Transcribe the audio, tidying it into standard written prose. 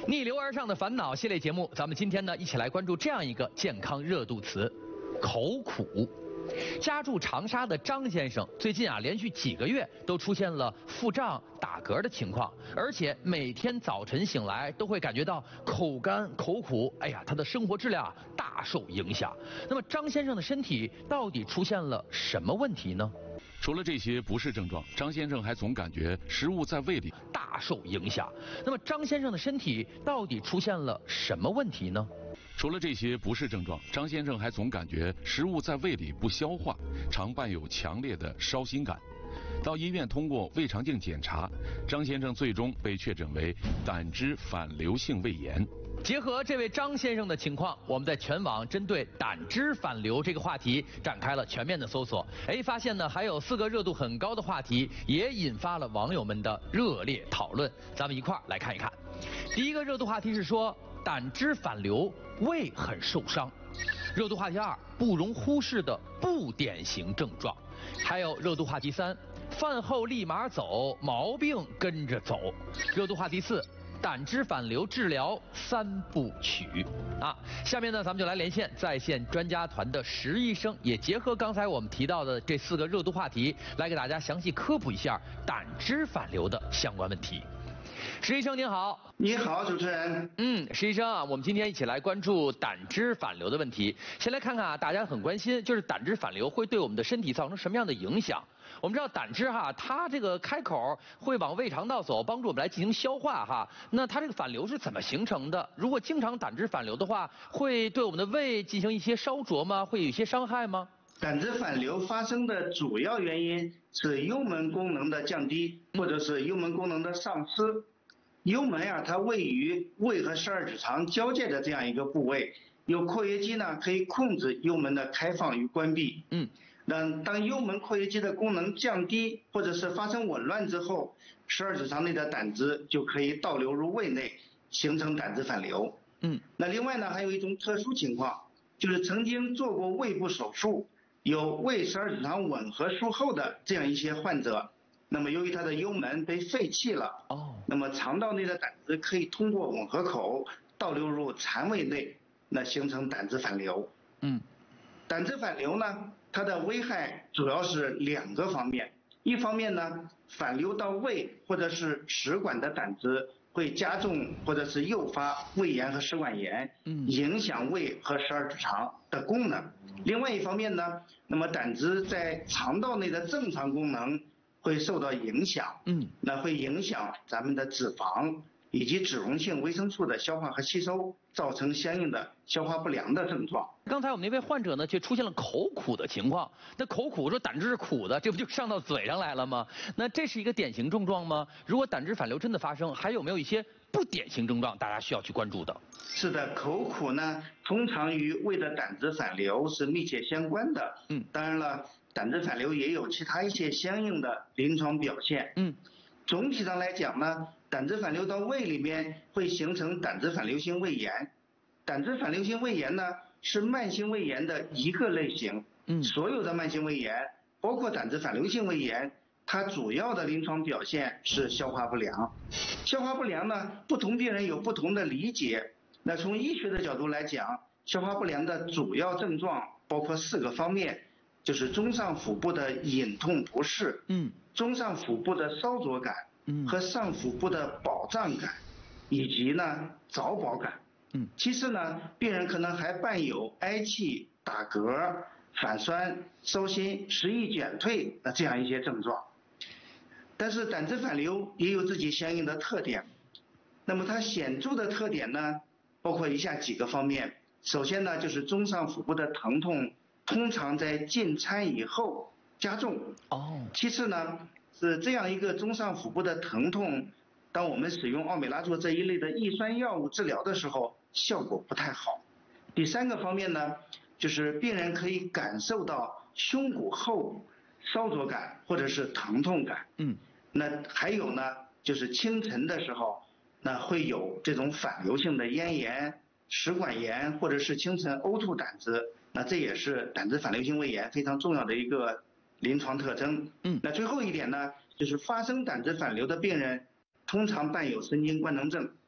逆流而上的烦恼系列节目，咱们今天呢一起来关注这样一个健康热度词——口苦。家住长沙的张先生最近连续几个月都出现了腹胀、打嗝的情况，而且每天早晨醒来都会感觉到口干口苦，他的生活质量大受影响。那么张先生的身体到底出现了什么问题呢？ 除了这些不适症状，张先生还总感觉食物在胃里大受影响。那么张先生的身体到底出现了什么问题呢？ 除了这些不适症状，张先生还总感觉食物在胃里不消化，常伴有强烈的烧心感。到医院通过胃肠镜检查，张先生最终被确诊为胆汁反流性胃炎。 结合这位张先生的情况，我们在全网针对胆汁反流这个话题展开了全面的搜索。发现呢还有4个热度很高的话题，也引发了网友们的热烈讨论。咱们一块儿来看一看。第一个热度话题是说胆汁反流，胃很受伤。热度话题2，不容忽视的不典型症状。还有热度话题3，饭后立马走，毛病跟着走。热度话题4，胆汁反流治疗3部曲。下面呢咱们就来连线在线专家团的石医生，也结合刚才我们提到的这4个热度话题，来给大家详细科普一下胆汁反流的相关问题。石医生您好。 你好，主持人。 石医生我们今天一起来关注胆汁反流的问题。先来看看大家很关心，就是胆汁反流会对我们的身体造成什么样的影响？我们知道胆汁它这个开口会往胃肠道走，帮助我们来进行消化那它这个反流是怎么形成的？如果经常胆汁反流的话，会对我们的胃进行一些烧灼吗？会有一些伤害吗？ 胆汁反流发生的主要原因是幽门功能的降低，或者是幽门功能的丧失。幽门它位于胃和12指肠交界的这样一个部位，有括约肌呢可以控制幽门的开放与关闭。当幽门括约肌的功能降低或者是发生紊乱之后，12指肠内的胆汁就可以倒流入胃内，形成胆汁反流。那另外呢还有一种特殊情况，就是曾经做过胃部手术，有胃12指肠吻合术后的这样一些患者，那么由于他的幽门被废弃了，那么肠道内的胆汁可以通过吻合口倒流入肠胃内，那形成胆汁反流。胆汁反流呢，它的危害主要是2个方面。一方面呢，反流到胃或者是食管的胆汁会加重或者是诱发胃炎和食管炎，影响胃和12指肠的功能。另外一方面呢，那么胆汁在肠道内的正常功能会受到影响，那会影响咱们的脂肪以及脂溶性维生素的消化和吸收，造成相应的消化不良的症状。 刚才我们那位患者呢，却出现了口苦的情况。那口苦说胆汁是苦的，这不就上到嘴上来了吗？那这是一个典型症状吗？如果胆汁反流真的发生，还有没有一些不典型症状大家需要去关注的？ 是的，口苦呢，通常与胃的胆汁反流是密切相关的。当然了，胆汁反流也有其他一些相应的临床表现。总体上来讲呢，胆汁反流到胃里面会形成胆汁反流性胃炎。胆汁反流性胃炎呢是慢性胃炎的一个类型。所有的慢性胃炎，包括胆汁反流性胃炎，它主要的临床表现是消化不良。消化不良呢，不同病人有不同的理解。那从医学的角度来讲，消化不良的主要症状包括4个方面，就是中上腹部的隐痛不适，中上腹部的烧灼感，和上腹部的饱胀感，以及呢早饱感。其次呢，病人可能还伴有嗳气、打嗝、反酸、烧心、食欲减退的这样一些症状。但是胆汁反流也有自己相应的特点，那么它显著的特点呢，包括以下几个方面。首先呢，就是中上腹部的疼痛通常在进餐以后加重。其次呢，是这样一个中上腹部的疼痛，当我们使用奥美拉唑这一类的抑酸药物治疗的时候，效果不太好。第3个方面呢，就是病人可以感受到胸骨后烧灼感或者是疼痛感。那还有呢，就是清晨的时候，那会有这种反流性的咽炎、食管炎，或者是清晨呕吐胆汁，那这也是胆汁反流性胃炎非常重要的一个临床特征。那最后一点呢，就是发生胆汁反流的病人通常伴有神经官能症，